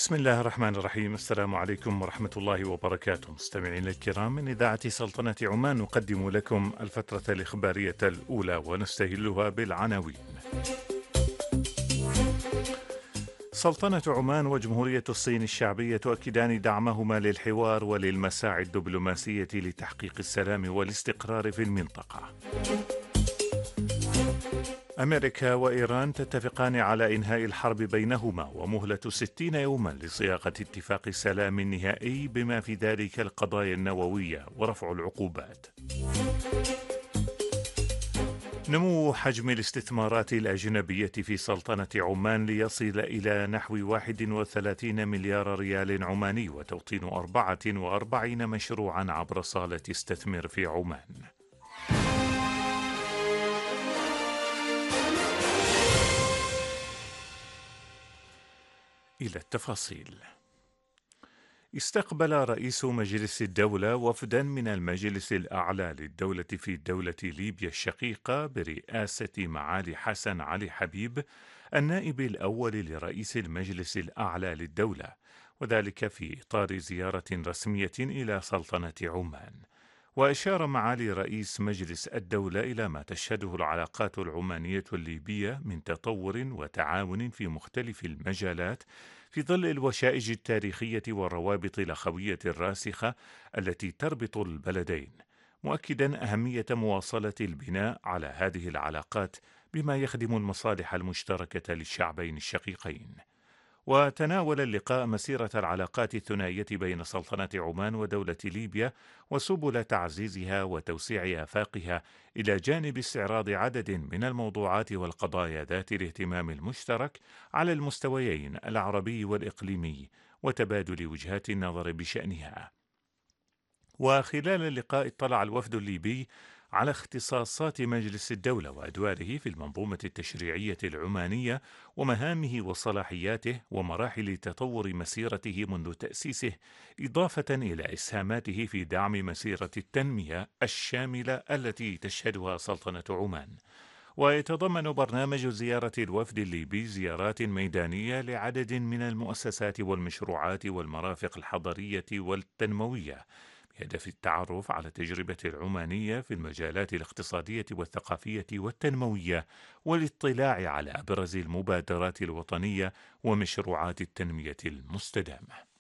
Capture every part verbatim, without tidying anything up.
بسم الله الرحمن الرحيم. السلام عليكم ورحمة الله وبركاته. مستمعينا الكرام، من إذاعة سلطنة عمان نقدم لكم الفترة الإخبارية الأولى ونستهلها بالعناوين. سلطنة عمان وجمهورية الصين الشعبية تؤكدان دعمهما للحوار وللمساعي الدبلوماسية لتحقيق السلام والاستقرار في المنطقة. أمريكا وإيران تتفقان على إنهاء الحرب بينهما ومهلة ستين يوما لصياغة اتفاق سلام نهائي بما في ذلك القضايا النووية ورفع العقوبات. نمو حجم الاستثمارات الأجنبية في سلطنة عمان ليصل إلى نحو واحد وثلاثين مليار ريال عماني وتوطين أربعة وأربعين مشروعا عبر صالة استثمر في عمان. إلى التفاصيل. استقبل رئيس مجلس الدولة وفدا من المجلس الأعلى للدولة في دولة ليبيا الشقيقة برئاسة معالي حسن علي حبيب، النائب الأول لرئيس المجلس الأعلى للدولة، وذلك في إطار زيارة رسمية إلى سلطنة عمان. وأشار معالي رئيس مجلس الدولة إلى ما تشهده العلاقات العمانية الليبية من تطور وتعاون في مختلف المجالات في ظل الوشائج التاريخية والروابط الأخوية الراسخة التي تربط البلدين، مؤكدا أهمية مواصلة البناء على هذه العلاقات بما يخدم المصالح المشتركة للشعبين الشقيقين. وتناول اللقاء مسيرة العلاقات الثنائية بين سلطنة عمان ودولة ليبيا وسبل تعزيزها وتوسيع آفاقها، إلى جانب استعراض عدد من الموضوعات والقضايا ذات الاهتمام المشترك على المستويين العربي والإقليمي وتبادل وجهات النظر بشأنها. وخلال اللقاء اطلع الوفد الليبي على اختصاصات مجلس الدولة وأدواره في المنظومة التشريعية العمانية ومهامه وصلاحياته ومراحل تطور مسيرته منذ تأسيسه، إضافة إلى إسهاماته في دعم مسيرة التنمية الشاملة التي تشهدها سلطنة عمان. ويتضمن برنامج زيارة الوفد الليبي زيارات ميدانية لعدد من المؤسسات والمشروعات والمرافق الحضرية والتنموية، بهدف التعرف على التجربة العمانية في المجالات الاقتصادية والثقافية والتنموية، والاطلاع على أبرز المبادرات الوطنية ومشروعات التنمية المستدامة.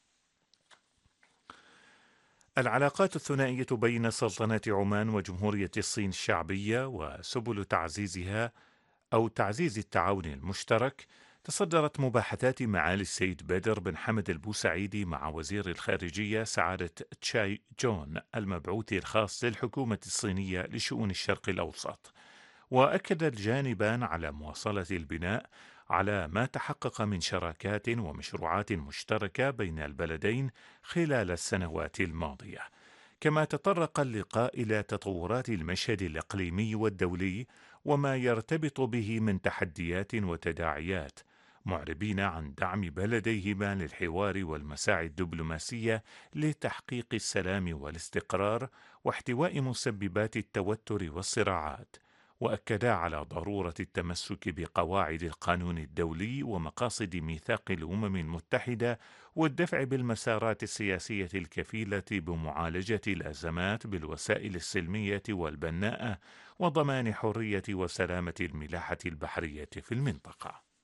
العلاقات الثنائية بين سلطنة عمان وجمهورية الصين الشعبية وسبل تعزيزها أو تعزيز التعاون المشترك تصدرت مباحثات معالي السيد بدر بن حمد البوسعيدي مع وزير الخارجية سعادة تشاي جون المبعوث الخاص للحكومة الصينية لشؤون الشرق الأوسط. وأكد الجانبان على مواصلة البناء على ما تحقق من شراكات ومشروعات مشتركة بين البلدين خلال السنوات الماضية. كما تطرق اللقاء إلى تطورات المشهد الإقليمي والدولي وما يرتبط به من تحديات وتداعيات، معربين عن دعم بلديهما للحوار والمساعي الدبلوماسية لتحقيق السلام والاستقرار واحتواء مسببات التوتر والصراعات. وأكدا على ضرورة التمسك بقواعد القانون الدولي ومقاصد ميثاق الأمم المتحدة والدفع بالمسارات السياسية الكفيلة بمعالجة الأزمات بالوسائل السلمية والبناءة وضمان حرية وسلامة الملاحة البحرية في المنطقة.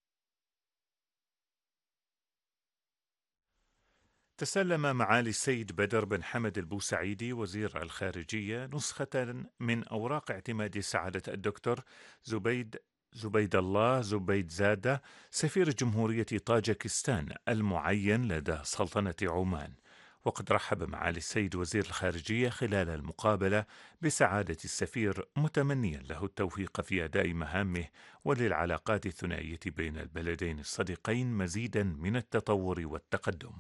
تسلم معالي السيد بدر بن حمد البوسعيدي وزير الخارجية نسخة من أوراق اعتماد سعادة الدكتور زبيد زبيد الله زبيد زادة سفير جمهورية طاجكستان المعين لدى سلطنة عمان. وقد رحب معالي السيد وزير الخارجية خلال المقابلة بسعادة السفير، متمنيا له التوفيق في أداء مهامه وللعلاقات الثنائية بين البلدين الصديقين مزيدا من التطور والتقدم.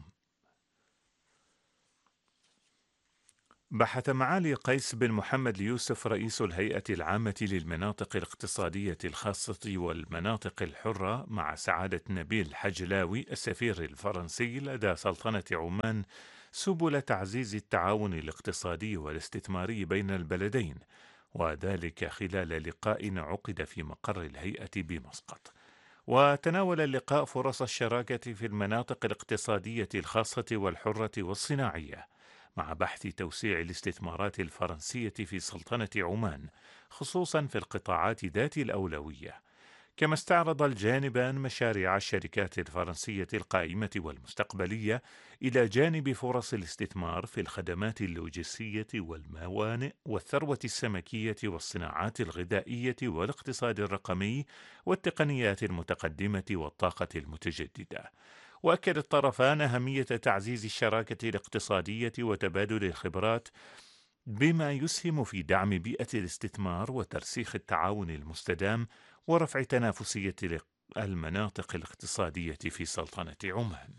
بحث معالي قيس بن محمد اليوسف رئيس الهيئة العامة للمناطق الاقتصادية الخاصة والمناطق الحرة مع سعادة نبيل حجلاوي السفير الفرنسي لدى سلطنة عمان سبل تعزيز التعاون الاقتصادي والاستثماري بين البلدين، وذلك خلال لقاء عقد في مقر الهيئة بمسقط. وتناول اللقاء فرص الشراكة في المناطق الاقتصادية الخاصة والحرة والصناعية، مع بحث توسيع الاستثمارات الفرنسية في سلطنة عمان، خصوصا في القطاعات ذات الأولوية. كما استعرض الجانبان مشاريع الشركات الفرنسية القائمة والمستقبلية، إلى جانب فرص الاستثمار في الخدمات اللوجستية والموانئ والثروة السمكية والصناعات الغذائية والاقتصاد الرقمي والتقنيات المتقدمة والطاقة المتجددة. وأكد الطرفان أهمية تعزيز الشراكة الاقتصادية وتبادل الخبرات، بما يسهم في دعم بيئة الاستثمار وترسيخ التعاون المستدام ورفع تنافسية المناطق الاقتصادية في سلطنة عمان.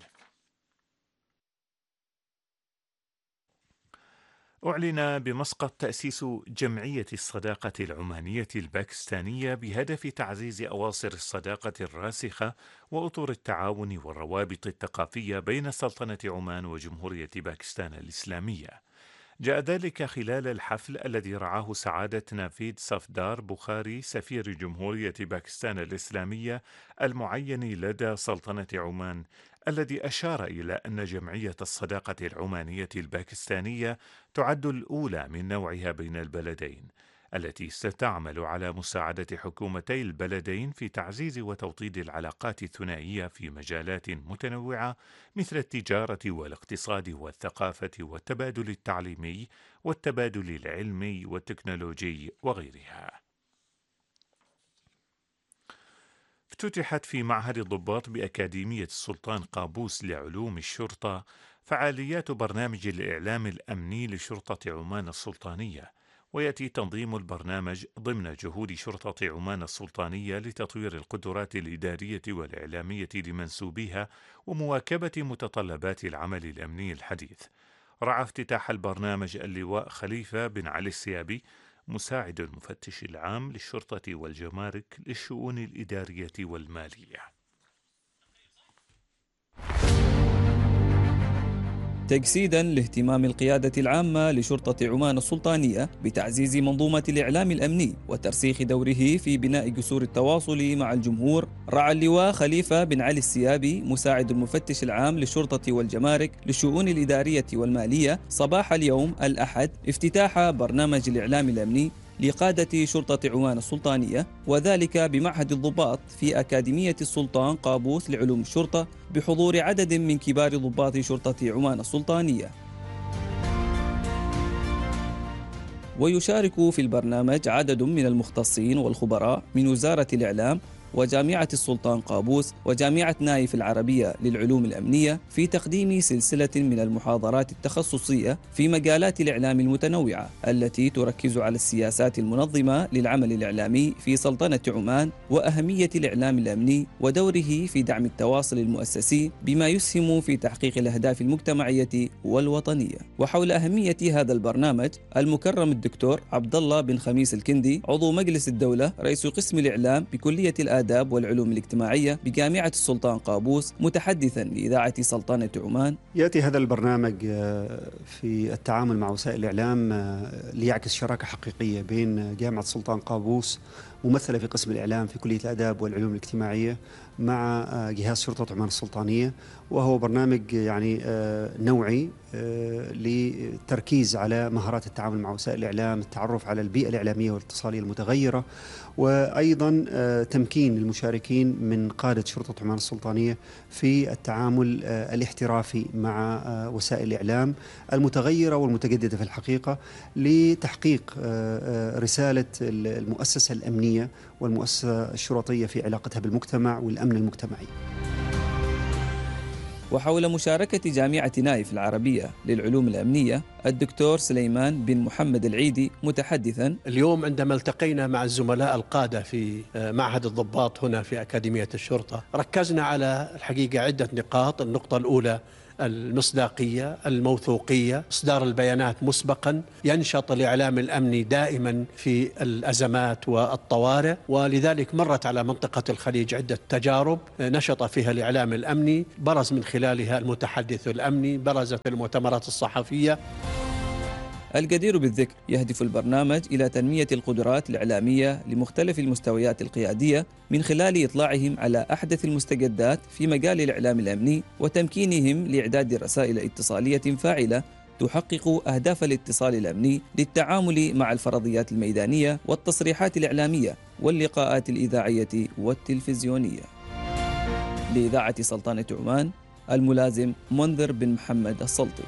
أعلن بمسقط تأسيس جمعية الصداقة العمانية الباكستانية بهدف تعزيز أواصر الصداقة الراسخة وأطر التعاون والروابط الثقافية بين سلطنة عمان وجمهورية باكستان الإسلامية. جاء ذلك خلال الحفل الذي رعاه سعادة نافيد صفدار بخاري سفير جمهورية باكستان الإسلامية المعين لدى سلطنة عمان، الذي أشار إلى أن جمعية الصداقة العمانية الباكستانية تعد الأولى من نوعها بين البلدين، التي ستعمل على مساعدة حكومتي البلدين في تعزيز وتوطيد العلاقات الثنائية في مجالات متنوعة مثل التجارة والاقتصاد والثقافة والتبادل التعليمي والتبادل العلمي والتكنولوجي وغيرها. افتتحت في معهد الضباط بأكاديمية السلطان قابوس لعلوم الشرطة فعاليات برنامج الإعلام الأمني لشرطة عمان السلطانية، ويأتي تنظيم البرنامج ضمن جهود شرطة عمان السلطانية لتطوير القدرات الإدارية والإعلامية لمنسوبيها ومواكبة متطلبات العمل الأمني الحديث. رعى افتتاح البرنامج اللواء خليفة بن علي السيابي، مساعد المفتش العام للشرطة والجمارك للشؤون الإدارية والمالية. تجسيدا لاهتمام القيادة العامة لشرطة عمان السلطانية بتعزيز منظومة الإعلام الأمني وترسيخ دوره في بناء جسور التواصل مع الجمهور، رعى اللواء خليفة بن علي السيابي مساعد المفتش العام للشرطة والجمارك للشؤون الإدارية والمالية صباح اليوم الأحد افتتاح برنامج الإعلام الأمني لقادة شرطة عمان السلطانية، وذلك بمعهد الضباط في أكاديمية السلطان قابوس لعلوم الشرطة بحضور عدد من كبار ضباط شرطة عمان السلطانية. ويشارك في البرنامج عدد من المختصين والخبراء من وزارة الإعلام وجامعة السلطان قابوس وجامعة نايف العربية للعلوم الأمنية في تقديم سلسلة من المحاضرات التخصصية في مجالات الإعلام المتنوعة التي تركز على السياسات المنظمة للعمل الإعلامي في سلطنة عمان وأهمية الإعلام الأمني ودوره في دعم التواصل المؤسسي بما يسهم في تحقيق الأهداف المجتمعية والوطنية. وحول أهمية هذا البرنامج، المكرم الدكتور عبد الله بن خميس الكندي عضو مجلس الدولة رئيس قسم الإعلام بكلية الآداب والعلوم الاجتماعية بجامعة السلطان قابوس متحدثا لإذاعة سلطنة عمان: يأتي هذا البرنامج في التعامل مع وسائل الإعلام ليعكس شراكة حقيقية بين جامعة السلطان قابوس ممثلة في قسم الإعلام في كلية الآداب والعلوم الاجتماعية مع جهاز شرطة عمان السلطانية، وهو برنامج يعني نوعي للتركيز على مهارات التعامل مع وسائل الإعلام، التعرف على البيئة الإعلامية والاتصالية المتغيرة، وأيضا تمكين المشاركين من قادة شرطة عمان السلطانية في التعامل الاحترافي مع وسائل الإعلام المتغيرة والمتجددة في الحقيقة لتحقيق رسالة المؤسسة الأمنية والمؤسسة الشرطية في علاقتها بالمجتمع والأمن المجتمعي. وحول مشاركة جامعة نايف العربية للعلوم الأمنية، الدكتور سليمان بن محمد العيدي متحدثا: اليوم عندما التقينا مع الزملاء القادة في معهد الضباط هنا في أكاديمية الشرطة، ركزنا على الحقيقة عدة نقاط. النقطة الأولى المصداقية، الموثوقية، إصدار البيانات مسبقا، ينشط الإعلام الأمني دائما في الأزمات والطوارئ، ولذلك مرت على منطقة الخليج عدة تجارب نشط فيها الإعلام الأمني، برز من خلالها المتحدث الأمني، برزت المؤتمرات الصحفية. الجدير بالذكر يهدف البرنامج إلى تنمية القدرات الإعلامية لمختلف المستويات القيادية من خلال إطلاعهم على أحدث المستجدات في مجال الإعلام الأمني وتمكينهم لإعداد رسائل اتصالية فاعلة تحقق أهداف الاتصال الأمني للتعامل مع الفرضيات الميدانية والتصريحات الإعلامية واللقاءات الإذاعية والتلفزيونية. لإذاعة سلطنة عمان، الملازم منذر بن محمد السلطي.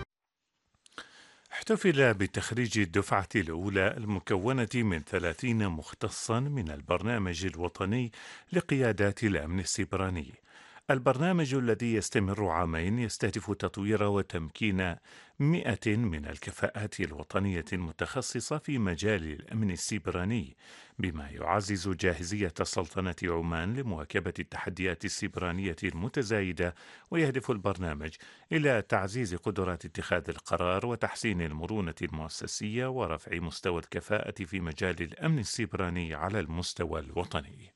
احتفل بتخريج الدفعة الأولى المكونة من ثلاثين مختصا من البرنامج الوطني لقيادات الأمن السيبراني. البرنامج الذي يستمر عامين يستهدف تطوير وتمكين مئة من الكفاءات الوطنية المتخصصة في مجال الأمن السيبراني، بما يعزز جاهزية سلطنة عمان لمواكبة التحديات السيبرانية المتزايدة. ويهدف البرنامج إلى تعزيز قدرات اتخاذ القرار وتحسين المرونة المؤسسية ورفع مستوى الكفاءة في مجال الأمن السيبراني على المستوى الوطني.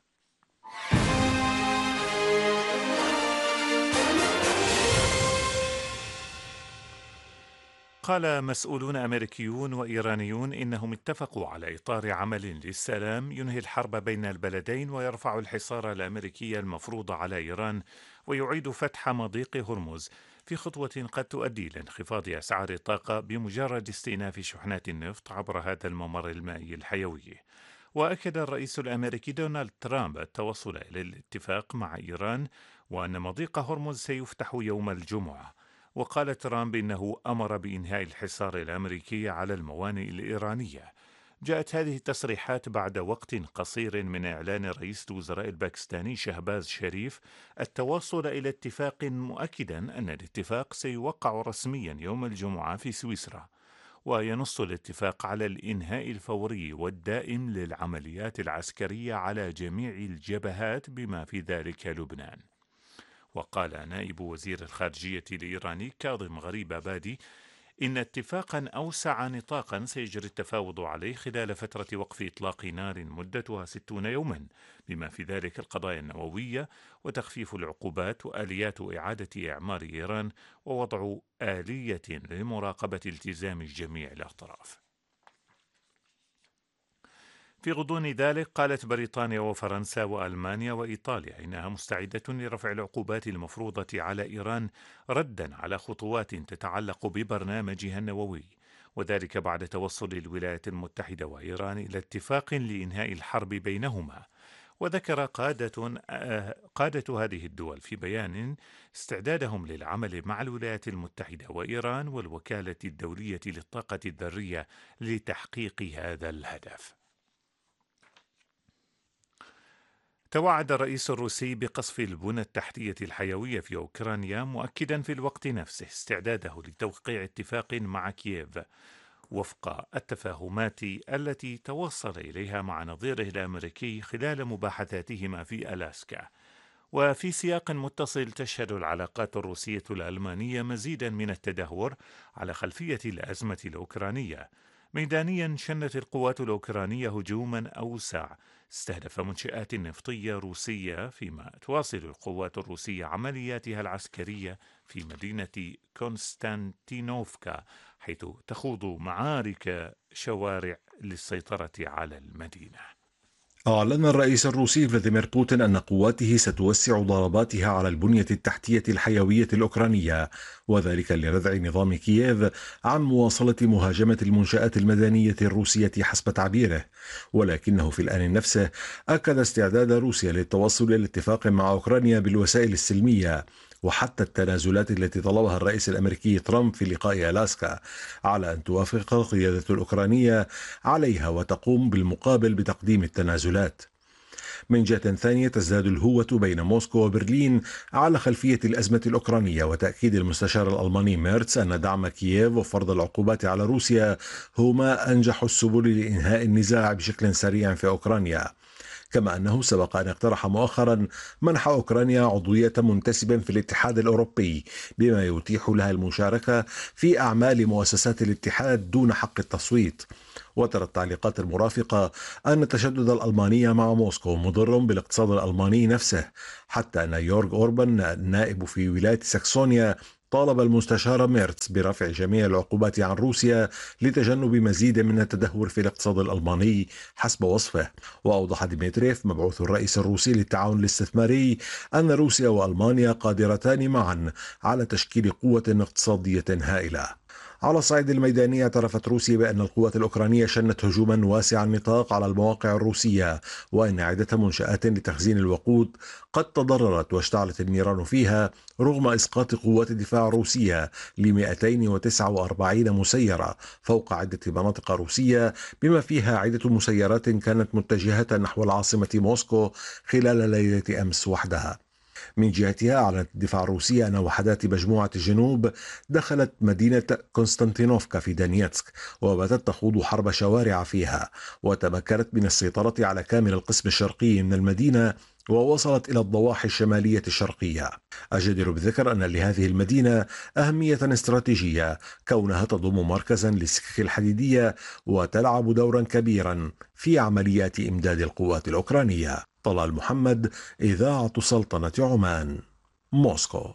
قال مسؤولون أمريكيون وإيرانيون إنهم اتفقوا على إطار عمل للسلام ينهي الحرب بين البلدين ويرفع الحصار الأمريكي المفروض على إيران ويعيد فتح مضيق هرمز، في خطوة قد تؤدي لانخفاض أسعار الطاقة بمجرد استئناف شحنات النفط عبر هذا الممر المائي الحيوي. وأكد الرئيس الأمريكي دونالد ترامب التوصل إلى الاتفاق مع إيران وأن مضيق هرمز سيفتح يوم الجمعة. وقال ترامب إنه أمر بإنهاء الحصار الأمريكي على الموانئ الإيرانية. جاءت هذه التصريحات بعد وقت قصير من إعلان رئيس الوزراء الباكستاني شهباز شريف التوصل إلى اتفاق، مؤكدا أن الاتفاق سيوقع رسميا يوم الجمعة في سويسرا. وينص الاتفاق على الإنهاء الفوري والدائم للعمليات العسكرية على جميع الجبهات بما في ذلك لبنان. وقال نائب وزير الخارجية الإيراني كاظم غريب آبادي إن اتفاقا أوسع نطاقا سيجري التفاوض عليه خلال فترة وقف إطلاق نار مدتها ستون يوما، بما في ذلك القضايا النووية وتخفيف العقوبات وآليات إعادة إعمار إيران ووضع آلية لمراقبة التزام جميع الأطراف. في غضون ذلك قالت بريطانيا وفرنسا وألمانيا وإيطاليا إنها مستعدة لرفع العقوبات المفروضة على إيران ردا على خطوات تتعلق ببرنامجها النووي، وذلك بعد توصل الولايات المتحدة وإيران إلى اتفاق لإنهاء الحرب بينهما. وذكر قادة قادة هذه الدول في بيان استعدادهم للعمل مع الولايات المتحدة وإيران والوكالة الدولية للطاقة الذرية لتحقيق هذا الهدف. توعد الرئيس الروسي بقصف البنى التحتية الحيوية في أوكرانيا، مؤكدا في الوقت نفسه استعداده لتوقيع اتفاق مع كييف وفق التفاهمات التي توصل إليها مع نظيره الأمريكي خلال مباحثاتهما في ألاسكا. وفي سياق متصل تشهد العلاقات الروسية الألمانية مزيدا من التدهور على خلفية الأزمة الأوكرانية. ميدانيا شنت القوات الأوكرانية هجوما أوسع استهدف منشآت نفطية روسية، فيما تواصل القوات الروسية عملياتها العسكرية في مدينة كونستانتينوفكا، حيث تخوض معارك شوارع للسيطرة على المدينة. أعلن الرئيس الروسي فلاديمير بوتين أن قواته ستوسع ضرباتها على البنية التحتية الحيوية الأوكرانية، وذلك لردع نظام كييف عن مواصلة مهاجمة المنشآت المدنية الروسية حسب تعبيره. ولكنه في الآن نفسه أكد استعداد روسيا للتوصل إلى اتفاق مع أوكرانيا بالوسائل السلمية، وحتى التنازلات التي طلبها الرئيس الأمريكي ترامب في لقاء ألاسكا على أن توافق القيادة الأوكرانية عليها وتقوم بالمقابل بتقديم التنازلات. من جهة ثانية تزداد الهوة بين موسكو وبرلين على خلفية الأزمة الأوكرانية، وتأكيد المستشار الألماني ميرتس أن دعم كييف وفرض العقوبات على روسيا هما أنجح السبل لإنهاء النزاع بشكل سريع في أوكرانيا. كما أنه سبق أن اقترح مؤخرا منح أوكرانيا عضوية منتسبا في الاتحاد الأوروبي، بما يتيح لها المشاركة في أعمال مؤسسات الاتحاد دون حق التصويت. وترى التعليقات المرافقة أن التشدد الألماني مع موسكو مضر بالاقتصاد الألماني نفسه، حتى أن يورغ أوربان النائب في ولاية ساكسونيا طالب المستشار ميرتس برفع جميع العقوبات عن روسيا لتجنب مزيد من التدهور في الاقتصاد الألماني حسب وصفه. وأوضح ديمتريف مبعوث الرئيس الروسي للتعاون الاستثماري أن روسيا وألمانيا قادرتان معا على تشكيل قوة اقتصادية هائلة. على الصعيد الميداني، اعترفت روسيا بأن القوات الأوكرانية شنت هجوما واسع النطاق على المواقع الروسية، وأن عدة منشآت لتخزين الوقود قد تضررت واشتعلت النيران فيها رغم إسقاط قوات الدفاع الروسية ل مئتين وتسعة وأربعين مسيرة فوق عدة مناطق روسية، بما فيها عدة مسيرات كانت متجهة نحو العاصمة موسكو خلال ليلة أمس وحدها. من جهتها، أعلنت الدفاع الروسي أن وحدات مجموعة الجنوب دخلت مدينة كونستانتينوفكا في دانيتسك وباتت تخوض حرب شوارع فيها، وتمكنت من السيطرة على كامل القسم الشرقي من المدينة ووصلت إلى الضواحي الشمالية الشرقية. الجدير بالذكر أن لهذه المدينة أهمية استراتيجية كونها تضم مركزا للسكك الحديدية وتلعب دورا كبيرا في عمليات إمداد القوات الأوكرانية. طلال محمد، إذاعة سلطنة عمان، موسكو.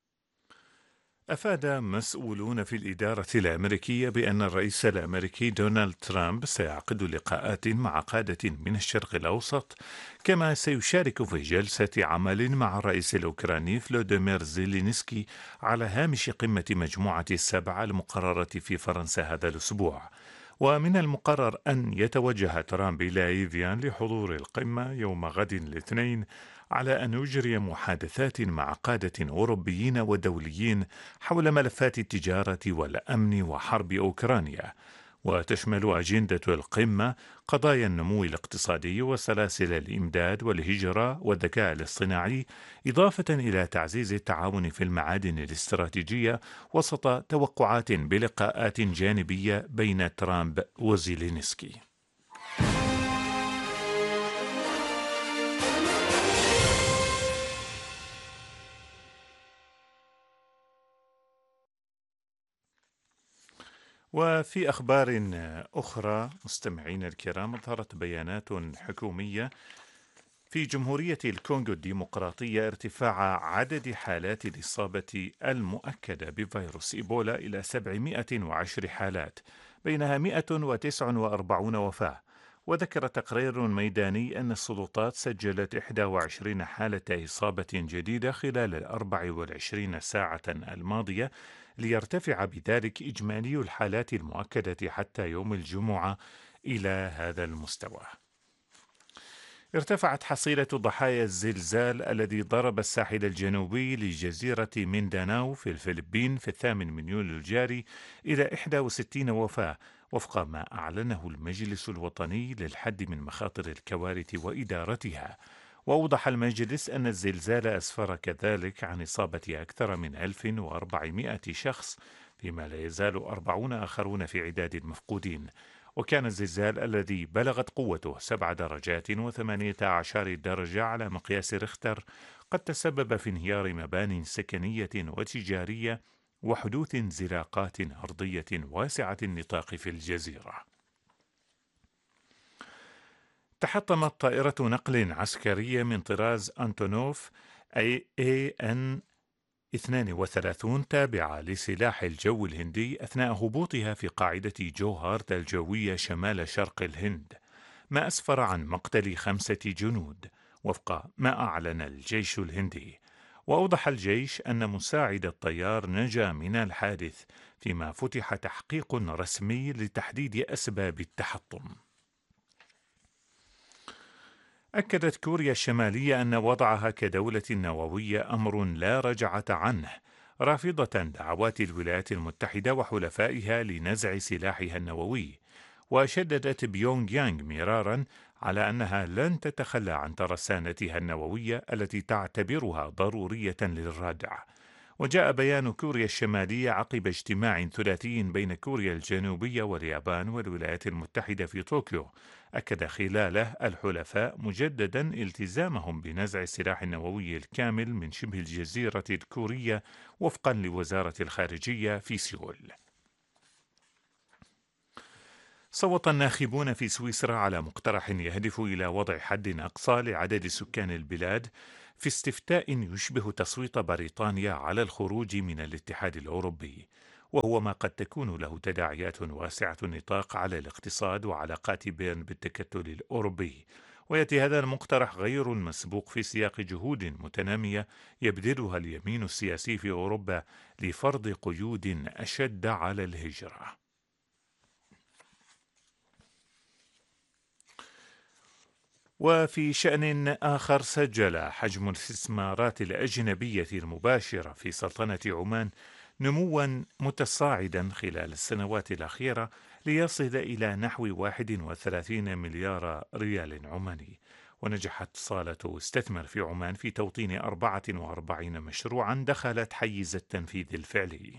أفاد مسؤولون في الإدارة الأمريكية بأن الرئيس الأمريكي دونالد ترامب سيعقد لقاءات مع قادة من الشرق الأوسط، كما سيشارك في جلسة عمل مع الرئيس الأوكراني فلوديمير زيلينسكي على هامش قمة مجموعة السبعة المقررة في فرنسا هذا الأسبوع. ومن المقرر أن يتوجه ترامب إلى إيفيان لحضور القمة يوم غد الاثنين، على أن يجري محادثات مع قادة أوروبيين ودوليين حول ملفات التجارة والأمن وحرب أوكرانيا. وتشمل أجندة القمة قضايا النمو الاقتصادي وسلاسل الإمداد والهجرة والذكاء الاصطناعي، إضافة إلى تعزيز التعاون في المعادن الاستراتيجية، وسط توقعات بلقاءات جانبية بين ترامب وزيلينسكي. وفي أخبار أخرى مستمعين الكرام، أظهرت بيانات حكومية في جمهورية الكونغو الديمقراطية ارتفاع عدد حالات الإصابة المؤكدة بفيروس إيبولا إلى سبعمائة وعشر حالات، بينها مئة وتسعة وأربعين وفاة. وذكر تقرير ميداني أن السلطات سجلت إحدى وعشرين حالة إصابة جديدة خلال الأربع والعشرين ساعة الماضية، ليرتفع بذلك إجمالي الحالات المؤكدة حتى يوم الجمعة إلى هذا المستوى. ارتفعت حصيلة ضحايا الزلزال الذي ضرب الساحل الجنوبي لجزيرة مينداناو في الفلبين في الثامن من يوليو الجاري إلى إحدى وستين وفاة، وفق ما أعلنه المجلس الوطني للحد من مخاطر الكوارث وإدارتها. وأوضح المجلس أن الزلزال أسفر كذلك عن إصابة أكثر من ألف وأربعمائة شخص، فيما لا يزال أربعون آخرون في عداد المفقودين. وكان الزلزال الذي بلغت قوته سبع درجات وثمانية عشر درجة على مقياس ريختر قد تسبب في انهيار مبان سكنية وتجارية وحدوث انزلاقات أرضية واسعة النطاق في الجزيرة. تحطمت طائرة نقل عسكرية من طراز أنتونوف أي إن اثنين وثلاثين تابعة لسلاح الجو الهندي أثناء هبوطها في قاعدة جوهارت الجوية شمال شرق الهند، ما أسفر عن مقتل خمسة جنود وفق ما أعلن الجيش الهندي. وأوضح الجيش أن مساعد الطيار نجا من الحادث، فيما فتح تحقيق رسمي لتحديد أسباب التحطم. أكدت كوريا الشمالية أن وضعها كدولة نووية أمر لا رجعة عنه، رافضة دعوات الولايات المتحدة وحلفائها لنزع سلاحها النووي. وشددت بيونغ يانغ مرارا على أنها لن تتخلى عن ترسانتها النووية التي تعتبرها ضرورية للردع. وجاء بيان كوريا الشمالية عقب اجتماع ثلاثي بين كوريا الجنوبية واليابان والولايات المتحدة في طوكيو، أكد خلاله الحلفاء مجددا التزامهم بنزع السلاح النووي الكامل من شبه الجزيرة الكورية وفقا لوزارة الخارجية في سيول. صوت الناخبون في سويسرا على مقترح يهدف إلى وضع حد أقصى لعدد سكان البلاد في استفتاء يشبه تصويت بريطانيا على الخروج من الاتحاد الأوروبي، وهو ما قد تكون له تداعيات واسعة النطاق على الاقتصاد وعلاقات بيرن بالتكتل الأوروبي. ويأتي هذا المقترح غير المسبوق في سياق جهود متنامية يبذلها اليمين السياسي في أوروبا لفرض قيود أشد على الهجرة. وفي شأن آخر، سجل حجم الاستثمارات الأجنبية المباشرة في سلطنة عمان نموا متصاعدا خلال السنوات الأخيرة ليصل إلى نحو واحد وثلاثين مليار ريال عماني. ونجحت صالة استثمر في عمان في توطين أربعة وأربعين مشروعا دخلت حيز التنفيذ الفعلي.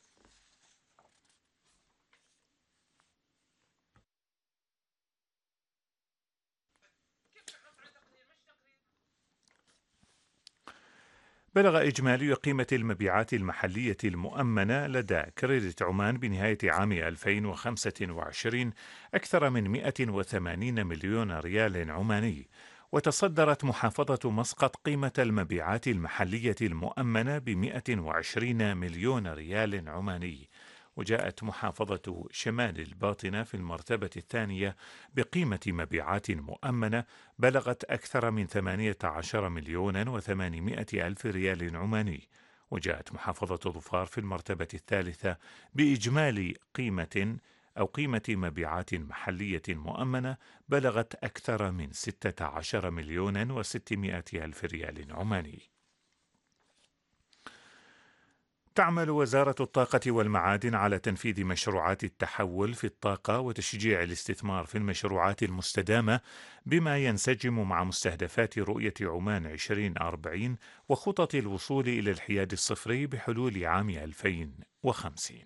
بلغ إجمالي قيمة المبيعات المحلية المؤمنة لدى كريدت عمان بنهاية عام ألفين وخمسة وعشرين أكثر من مئة وثمانين مليون ريال عماني، وتصدرت محافظة مسقط قيمة المبيعات المحلية المؤمنة ب مئة وعشرين مليون ريال عماني. وجاءت محافظة شمال الباطنة في المرتبة الثانية بقيمة مبيعات مؤمنة بلغت أكثر من ثمانية عشر مليون وثمانمائة ألف ريال عماني. وجاءت محافظة ظفار في المرتبة الثالثة بإجمالي قيمة أو قيمة مبيعات محلية مؤمنة بلغت أكثر من ستة عشر مليون وستمائة ألف ريال عماني. تعمل وزارة الطاقة والمعادن على تنفيذ مشروعات التحول في الطاقة وتشجيع الاستثمار في المشروعات المستدامة بما ينسجم مع مستهدفات رؤية عمان عشرين أربعين وخطط الوصول إلى الحياد الصفري بحلول عام ألفين وخمسين.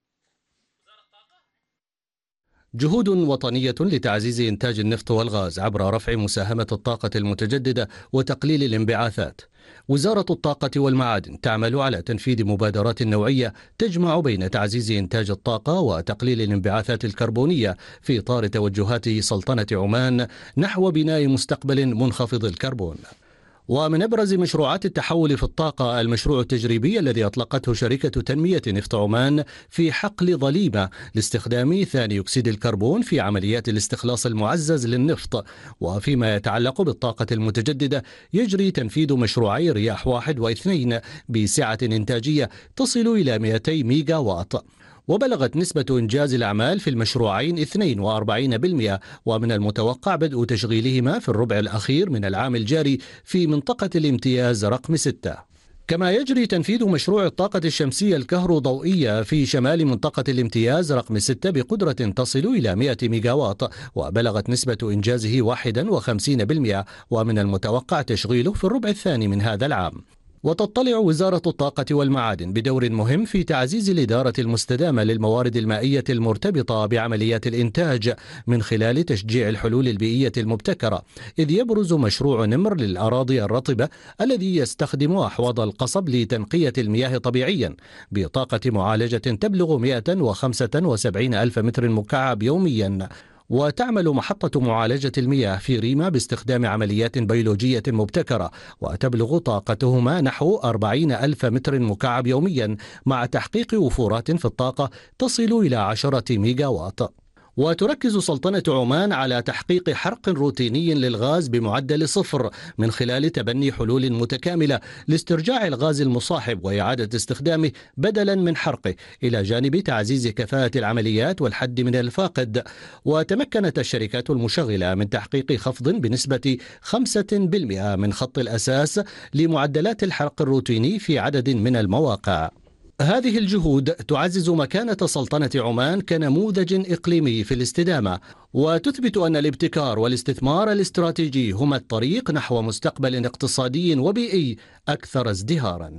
جهود وطنية لتعزيز إنتاج النفط والغاز عبر رفع مساهمة الطاقة المتجددة وتقليل الانبعاثات. وزارة الطاقة والمعادن تعمل على تنفيذ مبادرات نوعية تجمع بين تعزيز إنتاج الطاقة وتقليل الانبعاثات الكربونية في إطار توجهات سلطنة عمان نحو بناء مستقبل منخفض الكربون. ومن أبرز مشروعات التحول في الطاقة المشروع التجريبي الذي أطلقته شركة تنمية نفط عمان في حقل ضليمة لاستخدام ثاني أكسيد الكربون في عمليات الاستخلاص المعزز للنفط. وفيما يتعلق بالطاقة المتجددة يجري تنفيذ مشروعي رياح واحد واثنين بسعة إنتاجية تصل إلى مئتي ميجا واط. وبلغت نسبة إنجاز الأعمال في المشروعين اثنين وأربعين بالمئة، ومن المتوقع بدء تشغيلهما في الربع الأخير من العام الجاري في منطقة الامتياز رقم ستة. كما يجري تنفيذ مشروع الطاقة الشمسية الكهروضوئية في شمال منطقة الامتياز رقم ستة بقدرة تصل إلى مئة ميجاوات، وبلغت نسبة إنجازه واحد وخمسين بالمئة، ومن المتوقع تشغيله في الربع الثاني من هذا العام. وتطلع وزارة الطاقة والمعادن بدور مهم في تعزيز الإدارة المستدامة للموارد المائية المرتبطة بعمليات الإنتاج من خلال تشجيع الحلول البيئية المبتكرة، إذ يبرز مشروع نمر للأراضي الرطبة الذي يستخدم أحواض القصب لتنقية المياه طبيعيا بطاقة معالجة تبلغ مئة وخمسة وسبعين ألف متر مكعب يوميا. وتعمل محطة معالجة المياه في ريما باستخدام عمليات بيولوجية مبتكرة، وتبلغ طاقتهما نحو أربعين ألف متر مكعب يوميا مع تحقيق وفورات في الطاقة تصل إلى عشرة ميجا واط. وتركز سلطنة عمان على تحقيق حرق روتيني للغاز بمعدل صفر من خلال تبني حلول متكاملة لاسترجاع الغاز المصاحب وإعادة استخدامه بدلا من حرقه، إلى جانب تعزيز كفاءة العمليات والحد من الفاقد. وتمكنت الشركات المشغلة من تحقيق خفض بنسبة خمسة بالمئة من خط الأساس لمعدلات الحرق الروتيني في عدد من المواقع. هذه الجهود تعزز مكانة سلطنة عمان كنموذج إقليمي في الاستدامة، وتثبت أن الابتكار والاستثمار الاستراتيجي هما الطريق نحو مستقبل اقتصادي وبيئي أكثر ازدهارا.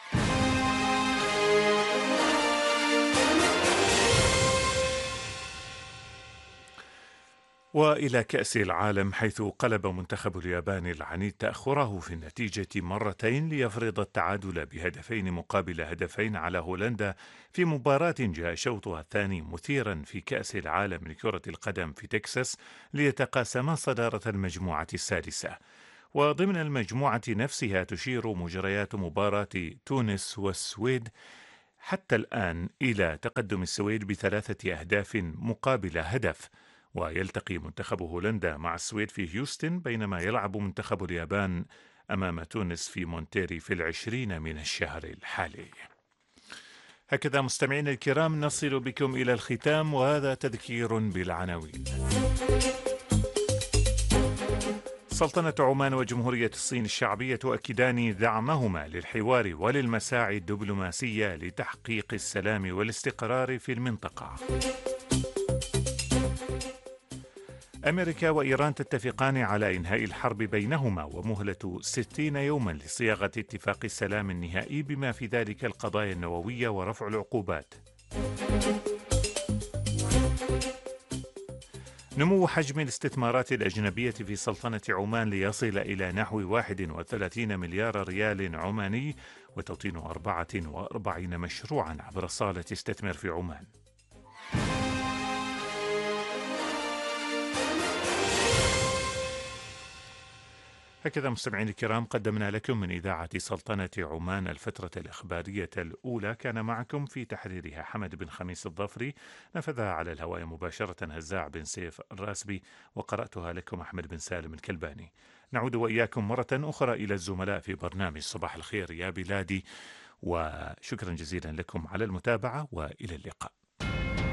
وإلى كأس العالم، حيث قلب منتخب اليابان العنيد تأخره في النتيجة مرتين ليفرض التعادل بهدفين مقابل هدفين على هولندا في مباراة جاء شوطها الثاني مثيرا في كأس العالم لكرة القدم في تكساس ليتقاسما صدارة المجموعة السادسة. وضمن المجموعة نفسها تشير مجريات مباراة تونس والسويد حتى الآن إلى تقدم السويد بثلاثة أهداف مقابل هدف، ويلتقي منتخب هولندا مع السويد في هيوستن، بينما يلعب منتخب اليابان أمام تونس في مونتيري في العشرين من الشهر الحالي. هكذا مستمعين الكرام نصل بكم إلى الختام، وهذا تذكير بالعناوين. سلطنة عمان وجمهورية الصين الشعبية تؤكدان دعمهما للحوار وللمساعي الدبلوماسية لتحقيق السلام والاستقرار في المنطقة. أمريكا وإيران تتفقان على إنهاء الحرب بينهما ومهلة ستين يوما لصياغة اتفاق السلام النهائي بما في ذلك القضايا النووية ورفع العقوبات. نمو حجم الاستثمارات الأجنبية في سلطنة عمان ليصل إلى نحو واحد وثلاثين مليار ريال عماني، وتوطين أربعة وأربعين مشروعا عبر صالة استثمر في عمان. هكذا مستمعين الكرام قدمنا لكم من إذاعة سلطنة عمان الفترة الإخبارية الأولى. كان معكم في تحريرها حمد بن خميس الظفري، نفذها على الهواء مباشرة هزاع بن سيف الراسبي، وقرأتها لكم أحمد بن سالم الكلباني. نعود وإياكم مرة أخرى إلى الزملاء في برنامج صباح الخير يا بلادي، وشكرا جزيلا لكم على المتابعة، وإلى اللقاء.